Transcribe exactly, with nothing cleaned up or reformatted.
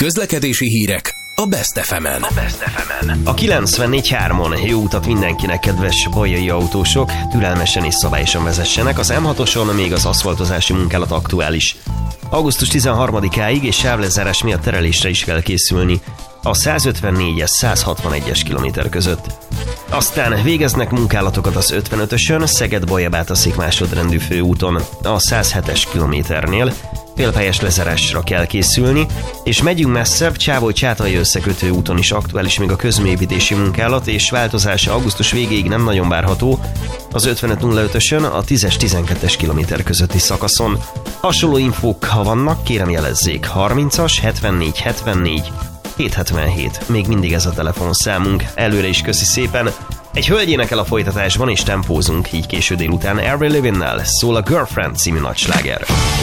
Közlekedési hírek a Best ef emen. A Best ef emen. A kilencvennégy hármon jó utat mindenkinek, kedves bajai autósok, türelmesen és szabályosan vezessenek, az em hatoson még az aszfaltozási munkálat aktuális. augusztus tizenharmadikáig és sávlezárás miatt terelésre is kell készülni a százötvennégyes száz hatvanegyes kilométer között. Aztán végeznek munkálatokat az ötvenötösön, Szeged-Bajabátaszék másodrendű főúton a száz hetes kilométernél, félpályás lezárásra kell készülni, és megyünk messzebb, Csávoly-Csátai összekötő úton is aktuális még a közműépítési munkálat, és változása augusztus végéig nem nagyon várható az ötvenöt nulla ötösön a tízes tizenkettes kilométer közötti szakaszon. Hasonló infók, ha vannak, kérem jelezzék: harmincas hetvennégy hetvennégy hétszázhetvenhét. Még mindig ez a telefonszámunk. Előre is köszi szépen. Egy hölgy énekel a folytatásban, és tempózunk így késő délután. Avril Lavigne-nel szól a Girlfriend című nagysláger.